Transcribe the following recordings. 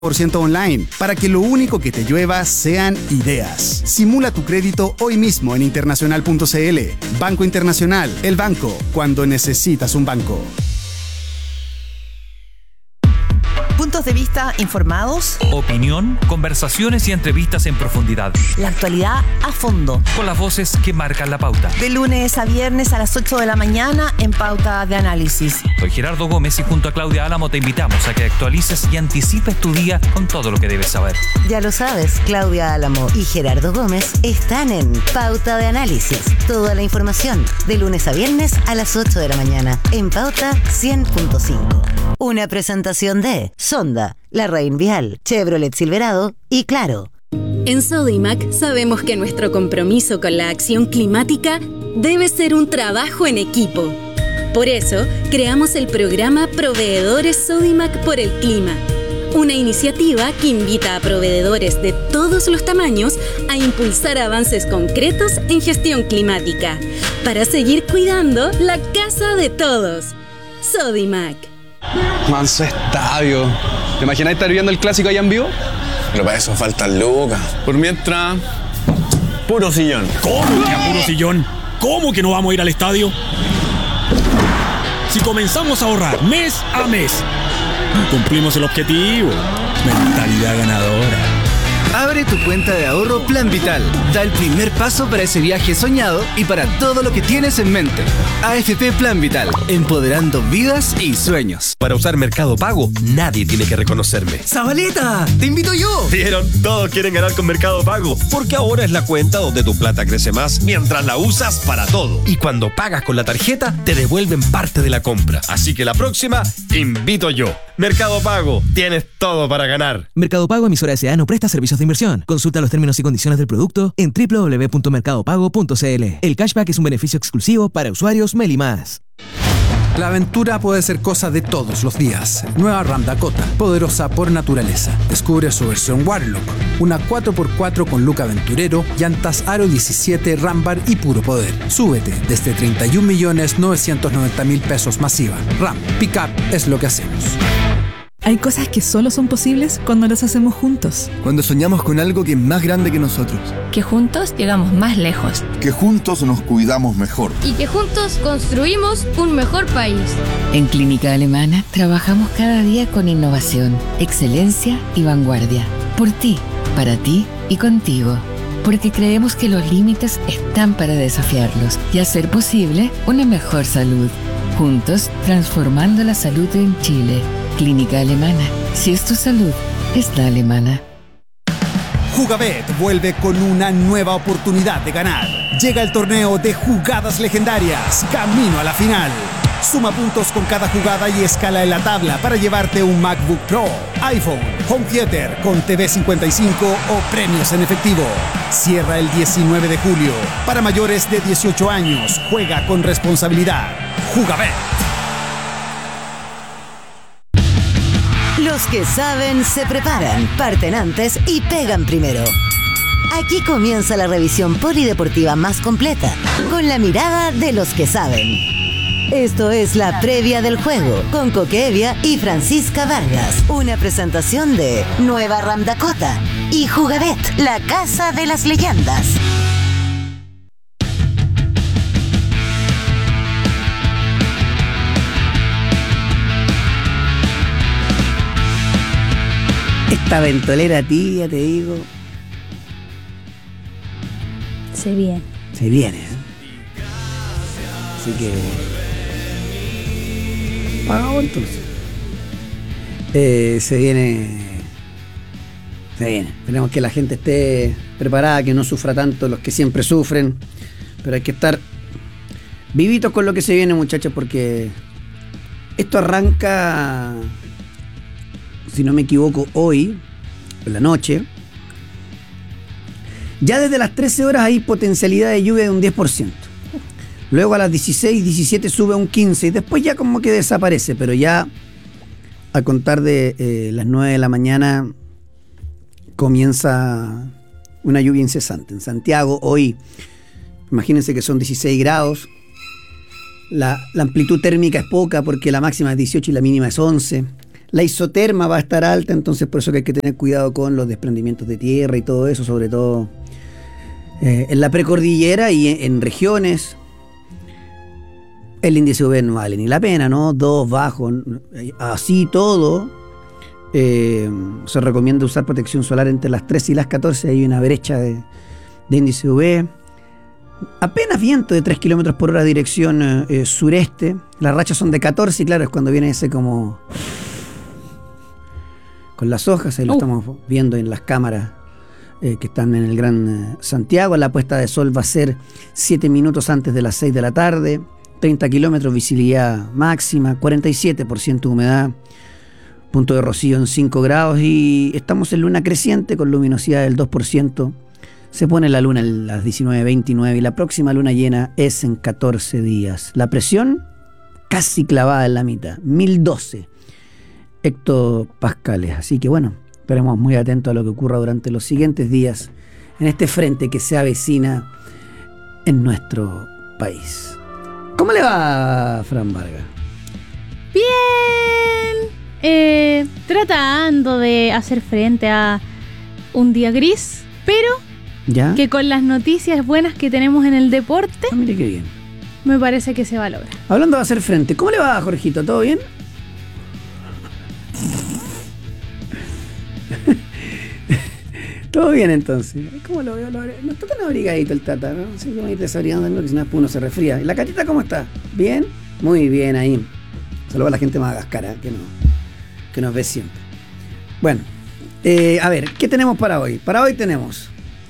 % online, para que lo único que te llueva sean ideas. Simula tu crédito hoy mismo en internacional.cl. Banco Internacional, el banco cuando necesitas un banco. Puntos de vista informados, opinión, conversaciones y entrevistas en profundidad. La actualidad a fondo. Con las voces que marcan la pauta. De lunes a viernes a las 8 de la mañana en Pauta de Análisis. Soy Gerardo Gómez y junto a Claudia Álamo te invitamos a que actualices y anticipes tu día con todo lo que debes saber. Ya lo sabes, Claudia Álamo y Gerardo Gómez están en Pauta de Análisis. Toda la información de lunes a viernes a las 8 de la mañana en Pauta 100.5. Una presentación de Sonda, La Vial, Chevrolet Silverado y Claro. En Sodimac sabemos que nuestro compromiso con la acción climática debe ser un trabajo en equipo. Por eso, creamos el programa Proveedores Sodimac por el Clima, una iniciativa que invita a proveedores de todos los tamaños a impulsar avances concretos en gestión climática, para seguir cuidando la casa de todos. Sodimac. Manso estadio. ¿Te imaginas estar viendo el clásico allá en vivo? Pero para eso faltan lucas. Por mientras, puro sillón. ¿Cómo que a puro sillón? ¿Cómo que no vamos a ir al estadio? Si comenzamos a ahorrar mes a mes, cumplimos el objetivo. Mentalidad ganadora. Abre tu cuenta de ahorro Plan Vital. Da el primer paso para ese viaje soñado y para todo lo que tienes en mente. AFP Plan Vital, empoderando vidas y sueños. Para usar Mercado Pago, nadie tiene que reconocerme. ¡Zabaleta! ¡Te invito yo! ¿Vieron? Todos quieren ganar con Mercado Pago, porque ahora es la cuenta donde tu plata crece más mientras la usas para todo. Y cuando pagas con la tarjeta, te devuelven parte de la compra. Así que la próxima, invito yo. Mercado Pago, tienes todo para ganar. Mercado Pago, emisora S.A. no presta servicios de inversión. Consulta los términos y condiciones del producto en www.mercadopago.cl. El cashback es un beneficio exclusivo para usuarios Meli+. La aventura puede ser cosa de todos los días. Nueva Ram Dakota, poderosa por naturaleza. Descubre su versión Warlock, una 4x4 con look aventurero, llantas Aro 17, Rambar y puro poder. Súbete desde 31.990.000 pesos masiva. Ram, Pickup es lo que hacemos. Hay cosas que solo son posibles cuando las hacemos juntos. Cuando soñamos con algo que es más grande que nosotros. Que juntos llegamos más lejos. Que juntos nos cuidamos mejor. Y que juntos construimos un mejor país. En Clínica Alemana trabajamos cada día con innovación, excelencia y vanguardia. Por ti, para ti y contigo. Porque creemos que los límites están para desafiarlos y hacer posible una mejor salud. Juntos, transformando la salud en Chile. Clínica Alemana. Si es tu salud, es la alemana. Jugabet vuelve con una nueva oportunidad de ganar. Llega el torneo de jugadas legendarias, camino a la final. Suma puntos con cada jugada y escala en la tabla para llevarte un MacBook Pro, iPhone, Home Theater con TV 55 o premios en efectivo. Cierra el 19 de julio. Para mayores de 18 años, juega con responsabilidad. Jugabet. Los que saben se preparan, parten antes y pegan primero. Aquí comienza la revisión polideportiva más completa, con la mirada de los que saben. Esto es la previa del juego, con Coque Evia y Francisca Vargas. Una presentación de Nueva Ram Dakota y Jugabet, la casa de las leyendas. Esta ventolera tibia, te digo. Se viene. Se viene, ¿eh? Así que... Vamos entonces. Se viene. Esperemos que la gente esté preparada, que no sufra tanto los que siempre sufren. Pero hay que estar vivitos con lo que se viene, muchachos, porque esto arranca, si no me equivoco, hoy, en la noche. Ya desde las 13 horas hay potencialidad de lluvia de un 10%. Luego a las 16, 17 sube a un 15% y después ya como que desaparece, pero ya a contar de las 9 de la mañana comienza una lluvia incesante. En Santiago hoy, imagínense que son 16 grados, la amplitud térmica es poca porque la máxima es 18 y la mínima es 11. La isoterma va a estar alta, entonces por eso que hay que tener cuidado con los desprendimientos de tierra y todo eso, sobre todo en la precordillera y en regiones. El índice UV no vale ni la pena, ¿no? 2 bajo, así todo. Se recomienda usar protección solar entre las 13 y las 14, hay una brecha de índice UV. Apenas viento de 3 km por hora dirección sureste. Las rachas son de 14 y claro, es cuando viene ese como... con las hojas, ahí lo estamos viendo en las cámaras que están en el Gran Santiago. La puesta de sol va a ser 7 minutos antes de las 6 de la tarde, 30 kilómetros, visibilidad máxima, 47% humedad, punto de rocío en 5 grados y estamos en luna creciente con luminosidad del 2%. Se pone la luna a las 19:29 y la próxima luna llena es en 14 días. La presión casi clavada en la mitad, 1012 hectopascales. Así que bueno, estaremos muy atentos a lo que ocurra durante los siguientes días en este frente que se avecina en nuestro país. ¿Cómo le va, Fran Vargas? Bien, tratando de hacer frente a un día gris, pero ¿ya? Que con las noticias buenas que tenemos en el deporte, mire qué bien. Me parece que se va a lograr. Hablando de hacer frente, ¿cómo le va, Jorgito? ¿Todo bien? Todo bien entonces. ¿Cómo lo veo? No está tan abrigadito el Tata, ¿no? Sí, que me ir desabrigando, que si no uno se resfría. ¿Y la Catita cómo está? ¿Bien? Muy bien ahí. Saludos a la gente más gascara que nos ve siempre. Bueno, a ver, ¿qué tenemos para hoy? Para hoy tenemos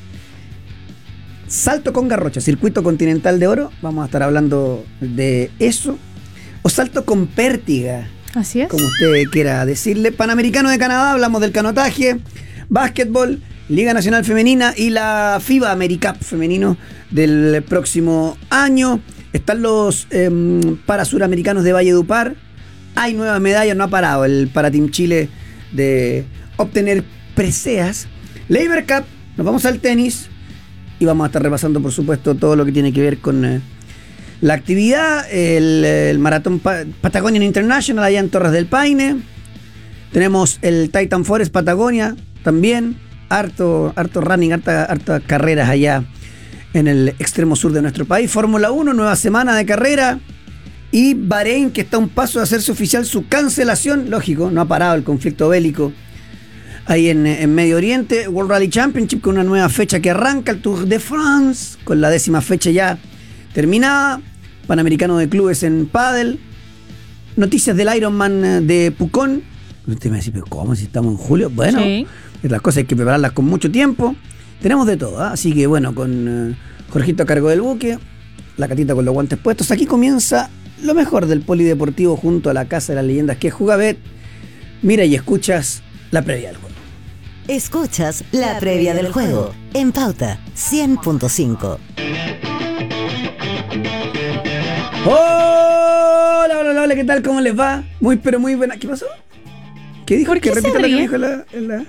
salto con garrocha, circuito continental de oro. Vamos a estar hablando de eso. O salto con pértiga. Así es. Como usted quiera decirle. Panamericano de Canadá, hablamos del canotaje. Básquetbol, Liga Nacional Femenina y la FIBA AmeriCup femenino del próximo año. Están los parasuramericanos de Valledupar. Hay nuevas medallas, no ha parado el Parateam Chile de obtener preseas. Labor Cup, nos vamos al tenis y vamos a estar repasando, por supuesto, todo lo que tiene que ver con la actividad. El Maratón Patagonian International allá en Torres del Paine. Tenemos el Titan Forest Patagonia también. Harto running, hartas carreras allá en el extremo sur de nuestro país. Fórmula 1, nueva semana de carrera. Y Bahrein, que está a un paso de hacerse oficial su cancelación. Lógico, no ha parado el conflicto bélico ahí en Medio Oriente. World Rally Championship con una nueva fecha que arranca. El Tour de France con la 10ª fecha ya terminada. Panamericano de clubes en pádel. Noticias del Ironman de Pucón. Usted me dice, pero ¿cómo si estamos en julio? Bueno, sí. Las cosas hay que prepararlas con mucho tiempo. Tenemos de todo, ¿eh? Así que bueno, con Jorgito a cargo del buque, la Catita con los guantes puestos. Aquí comienza lo mejor del polideportivo junto a la Casa de las Leyendas, que es Jugabet. Mira y escuchas la previa del juego. Escuchas la previa del juego en Pauta 100.5. Hola, ¿qué tal? ¿Cómo les va? Muy buena. ¿Qué pasó? ¿Qué dijo? ¿Por qué repita se lo que ríe? dijo la...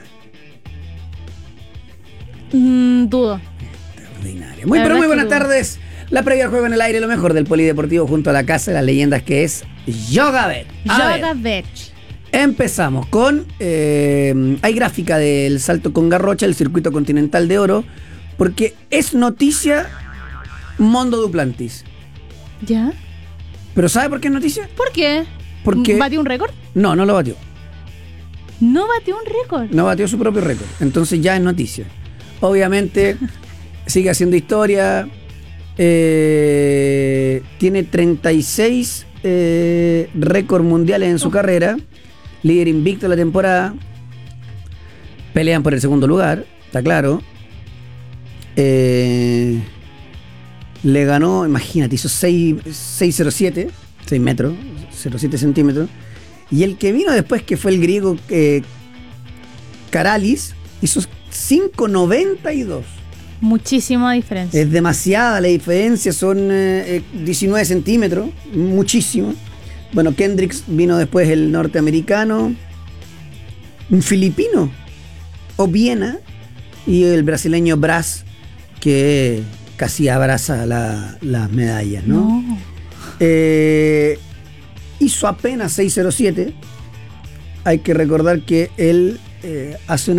Dudo. Extraordinario. Muy buenas tardes. La previa del juego en el aire, lo mejor del polideportivo junto a la Casa de las Leyendas, que es Yogabet. Yogabet. Empezamos con... hay gráfica del salto con garrocha, el circuito continental de oro, porque es noticia Mondo Duplantis. ¿Ya? ¿Pero sabe por qué es noticia? ¿Por qué? Porque... ¿Batió un récord? No lo batió. ¿No batió un récord? No batió su propio récord. Entonces ya es noticia. Obviamente sigue haciendo historia. Tiene 36 récords mundiales en su carrera. Líder invicto de la temporada. Pelean por el segundo lugar, está claro. Le ganó, imagínate, hizo 6.07, 6 metros, 0.7 centímetros. Y el que vino después, que fue el griego Karalis, hizo 5.92. Muchísima diferencia. Es demasiada la diferencia, son 19 centímetros, muchísimo. Bueno, Kendricks vino después, el norteamericano, un filipino, Obiena, y el brasileño Brás, que casi abraza las medallas, ¿no? Hizo apenas 6.07, hay que recordar que él hace